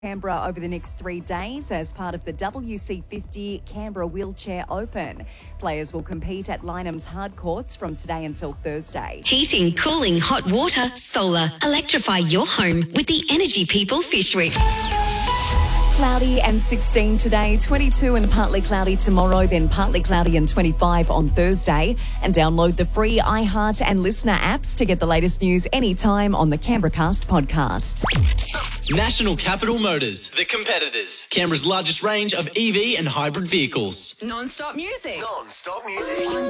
Canberra over the next 3 days as part of the WC50 Canberra Wheelchair Open. Players will compete at Lynham's hard courts from today until Thursday. Heating, cooling, hot water, solar. Electrify your home with the Energy People Fish Week. Cloudy and 16 today, 22 and partly cloudy tomorrow, then partly cloudy and 25 on Thursday. And download the free iHeart and Listener apps to get the latest news anytime on the Canberracast podcast. National Capital Motors, the competitors. Canberra's largest range of EV and hybrid vehicles. Non-stop music. Non-stop music.